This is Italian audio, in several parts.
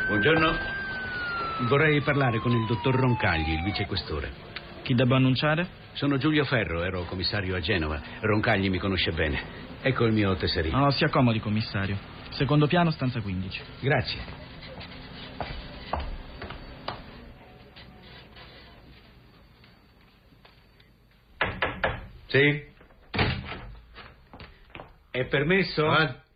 Buongiorno. Vorrei parlare con il dottor Roncagli, il vicequestore. Chi devo annunciare? Sono Giulio Ferro, ero commissario a Genova. Roncagli mi conosce bene. Ecco il mio tesserino. No, si accomodi, commissario. Secondo piano, stanza 15. Grazie. Sì? È permesso?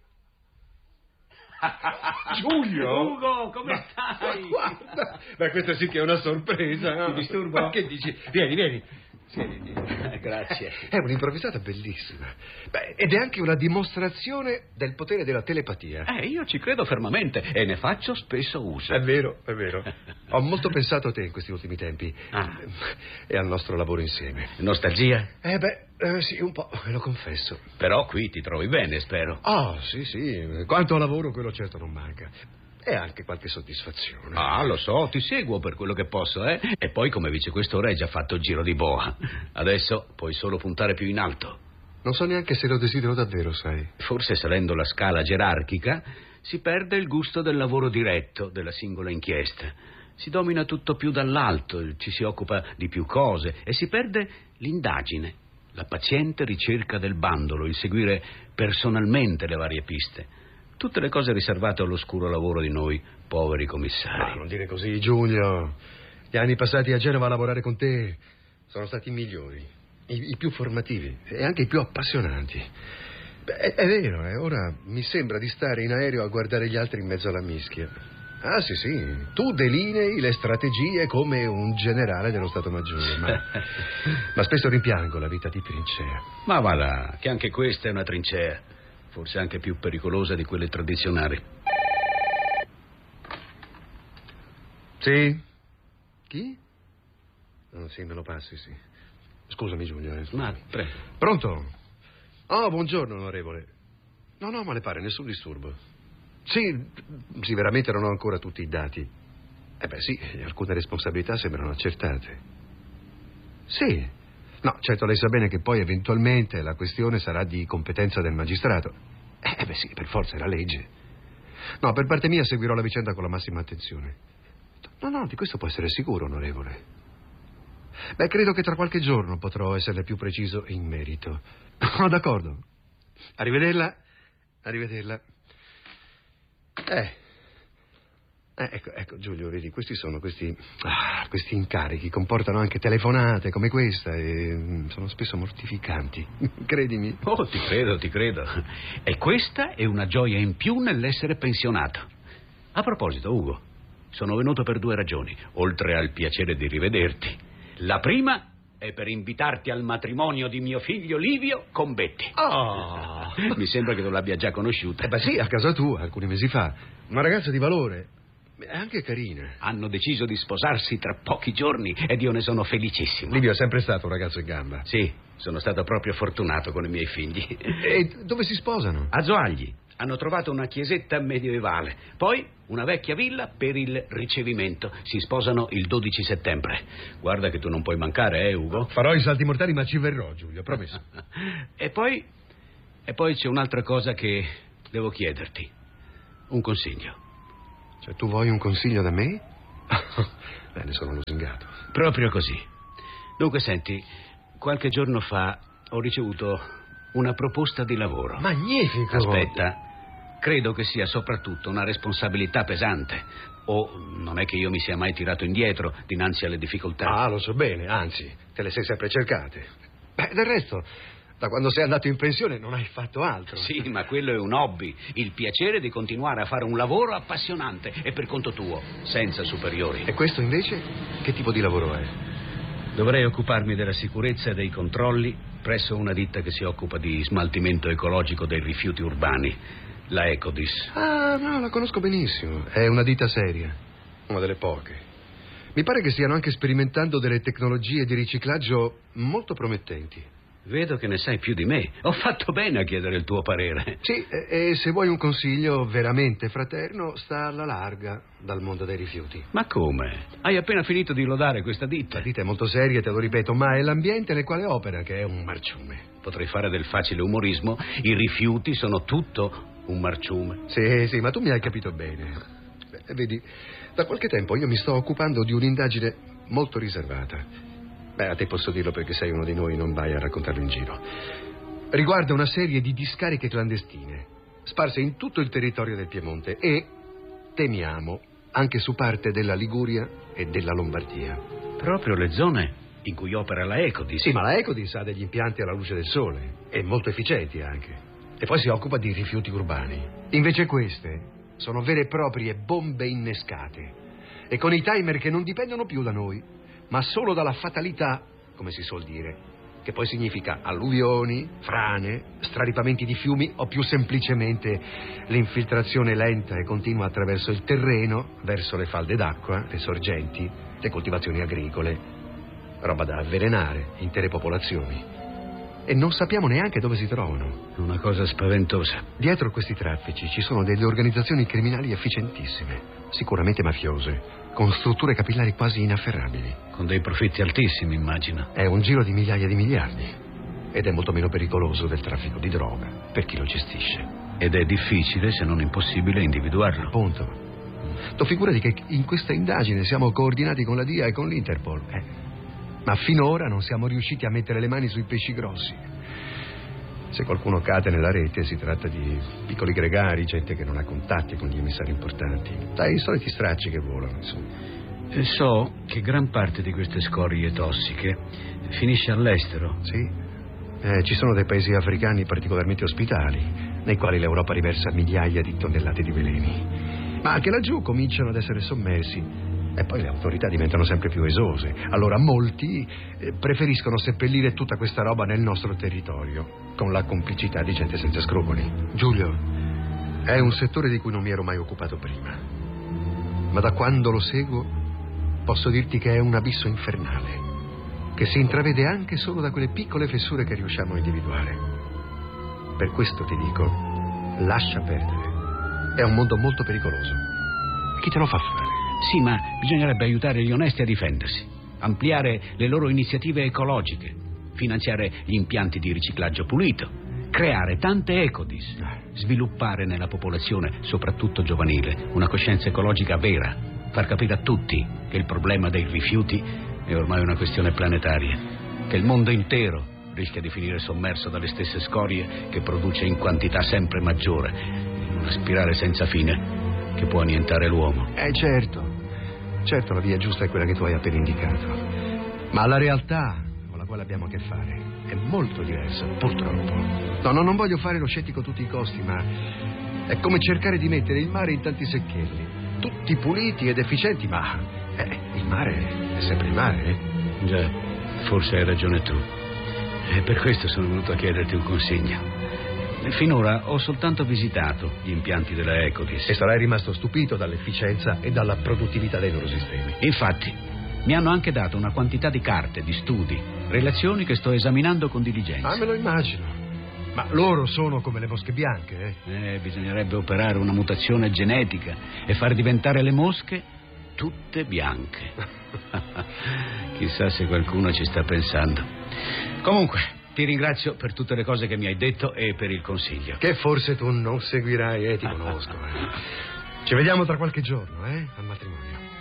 Giulio! Ugo, come stai? Guarda, ma questa sì che è una sorpresa. No? Ti disturbo? Ma che dici? Vieni. Siediti. Grazie. È un'improvvisata bellissima. Beh, ed è anche una dimostrazione del potere della telepatia. Io ci credo fermamente e ne faccio spesso uso. È vero. Ho molto pensato a te in questi ultimi tempi. E al nostro lavoro insieme. Nostalgia? Sì, un po', lo confesso. Però qui ti trovi bene, spero. Sì. Quanto lavoro, quello certo non manca. E anche qualche soddisfazione. Lo so, ti seguo per quello che posso, eh? E poi come vicequestore hai già fatto il giro di boa. Adesso puoi solo puntare più in alto. Non so neanche se lo desidero davvero, sai. Forse salendo la scala gerarchica si perde il gusto del lavoro diretto, della singola inchiesta. Si domina tutto più dall'alto, ci si occupa di più cose e si perde l'indagine, la paziente ricerca del bandolo, il seguire personalmente le varie piste. Tutte le cose riservate all'oscuro lavoro di noi, poveri commissari. Ma non dire così, Giulio. Gli anni passati a Genova a lavorare con te sono stati i migliori, i più formativi e anche i più appassionanti. È vero, ora mi sembra di stare in aereo a guardare gli altri in mezzo alla mischia. Sì, tu delinei le strategie come un generale dello Stato Maggiore, ma spesso rimpiango la vita di trincea. Ma va là, che anche questa è una trincea. Forse anche più pericolosa di quelle tradizionali. Sì? Chi? Sì, me lo passi, sì. Scusami, Giulio. Ma, prego. Pronto? Buongiorno, onorevole. No, ma le pare, nessun disturbo. Sì, veramente non ho ancora tutti i dati. Sì, alcune responsabilità sembrano accertate. Sì. No, certo, lei sa bene che poi eventualmente la questione sarà di competenza del magistrato. Sì, per forza è la legge. No, per parte mia seguirò la vicenda con la massima attenzione. No, di questo può essere sicuro, onorevole. Credo che tra qualche giorno potrò essere più preciso in merito. D'accordo. Arrivederla. Ecco, Giulio, vedi, questi incarichi comportano anche telefonate come questa e sono spesso mortificanti, credimi. Ti credo. E questa è una gioia in più nell'essere pensionato. A proposito, Ugo, sono venuto per 2 ragioni, oltre al piacere di rivederti. La prima è per invitarti al matrimonio di mio figlio Livio con Betty. Mi sembra che tu l'abbia già conosciuta. Sì, a casa tua, alcuni mesi fa. Una ragazza di valore. È anche carina. Hanno deciso di sposarsi tra pochi giorni ed io ne sono felicissimo. Livio è sempre stato un ragazzo in gamba. Sì, sono stato proprio fortunato con i miei figli. E dove si sposano? A Zoagli. Hanno trovato una chiesetta medievale, poi una vecchia villa per il ricevimento. Si sposano il 12 settembre. Guarda che tu non puoi mancare, Ugo? Farò i salti mortali, ma ci verrò, Giulio, promesso. E poi c'è un'altra cosa che devo chiederti. Un consiglio. Cioè, tu vuoi un consiglio da me? Ne sono lusingato. Proprio così. Dunque, senti, qualche giorno fa ho ricevuto una proposta di lavoro. Magnifico! Aspetta, credo che sia soprattutto una responsabilità pesante. O non è che io mi sia mai tirato indietro dinanzi alle difficoltà. Lo so bene, anzi, te le sei sempre cercate. Del resto, da quando sei andato in pensione non hai fatto altro. Sì, ma quello è un hobby. Il piacere di continuare a fare un lavoro appassionante e per conto tuo, senza superiori. E questo invece? Che tipo di lavoro è? Dovrei occuparmi della sicurezza e dei controlli presso una ditta che si occupa di smaltimento ecologico dei rifiuti urbani, la Ecodis. No, la conosco benissimo. È una ditta seria, una delle poche. Mi pare che stiano anche sperimentando delle tecnologie di riciclaggio molto promettenti. Vedo che ne sai più di me. Ho fatto bene a chiedere il tuo parere. Sì, e se vuoi un consiglio veramente fraterno, sta alla larga dal mondo dei rifiuti. Ma come? Hai appena finito di lodare questa ditta. La ditta è molto seria, te lo ripeto, ma è l'ambiente nel quale opera che è un marciume. Potrei fare del facile umorismo. I rifiuti sono tutto un marciume. Sì, ma tu mi hai capito bene. E vedi, da qualche tempo io mi sto occupando di un'indagine molto riservata. Beh, a te posso dirlo perché sei uno di noi, non vai a raccontarlo in giro. Riguarda una serie di discariche clandestine, sparse in tutto il territorio del Piemonte e, temiamo, anche su parte della Liguria e della Lombardia. Proprio le zone in cui opera la Ecodis. Sì, ma la Ecodis ha degli impianti alla luce del sole e molto efficienti anche. E poi si occupa di rifiuti urbani. Invece queste sono vere e proprie bombe innescate e con i timer che non dipendono più da noi, ma solo dalla fatalità, come si suol dire, che poi significa alluvioni, frane, straripamenti di fiumi o più semplicemente l'infiltrazione lenta e continua attraverso il terreno verso le falde d'acqua, le sorgenti, le coltivazioni agricole, roba da avvelenare intere popolazioni. E non sappiamo neanche dove si trovano. Una cosa spaventosa. Dietro questi traffici ci sono delle organizzazioni criminali efficientissime, sicuramente mafiose, con strutture capillari quasi inafferrabili. Con dei profitti altissimi, immagino. È un giro di migliaia di miliardi ed è molto meno pericoloso del traffico di droga per chi lo gestisce. Ed è difficile, se non impossibile, individuarlo. Appunto. Tu figurati che in questa indagine siamo coordinati con la DIA e con l'Interpol. Ma finora non siamo riusciti a mettere le mani sui pesci grossi. Se qualcuno cade nella rete si tratta di piccoli gregari, gente che non ha contatti con gli emissari importanti. Dai, i soliti stracci che volano, insomma. So che gran parte di queste scorie tossiche finisce all'estero. Sì. Ci sono dei paesi africani particolarmente ospitali, nei quali l'Europa riversa migliaia di tonnellate di veleni. Ma anche laggiù cominciano ad essere sommersi. E poi le autorità diventano sempre più esose. Allora molti preferiscono seppellire tutta questa roba nel nostro territorio, con la complicità di gente senza scrupoli. Giulio, è un settore di cui non mi ero mai occupato prima. Ma da quando lo seguo, posso dirti che è un abisso infernale, che si intravede anche solo da quelle piccole fessure che riusciamo a individuare. Per questo ti dico, lascia perdere. È un mondo molto pericoloso. Chi te lo fa fare? Sì, ma bisognerebbe aiutare gli onesti a difendersi, ampliare le loro iniziative ecologiche, finanziare gli impianti di riciclaggio pulito, creare tante Ecodis, sviluppare nella popolazione, soprattutto giovanile, una coscienza ecologica vera, far capire a tutti che il problema dei rifiuti è ormai una questione planetaria, che il mondo intero rischia di finire sommerso dalle stesse scorie che produce in quantità sempre maggiore, in una spirale senza fine che può annientare l'uomo. Certo, la via giusta è quella che tu hai appena indicato. Ma la realtà con la quale abbiamo a che fare è molto diversa, purtroppo. No, non voglio fare lo scettico a tutti i costi, ma è come cercare di mettere il mare in tanti secchielli, tutti puliti ed efficienti, ma il mare è sempre il mare. Già, forse hai ragione tu. E per questo sono venuto a chiederti un consiglio. Finora ho soltanto visitato gli impianti della Ecodis. E sarai rimasto stupito dall'efficienza e dalla produttività dei loro sistemi. Infatti, mi hanno anche dato una quantità di carte, di studi, relazioni che sto esaminando con diligenza. Ah, me lo immagino. Ma loro sono come le mosche bianche, Bisognerebbe operare una mutazione genetica e far diventare le mosche tutte bianche. Chissà se qualcuno ci sta pensando. Comunque, ti ringrazio per tutte le cose che mi hai detto e per il consiglio. Che forse tu non seguirai, ti conosco. Ci vediamo tra qualche giorno, al matrimonio.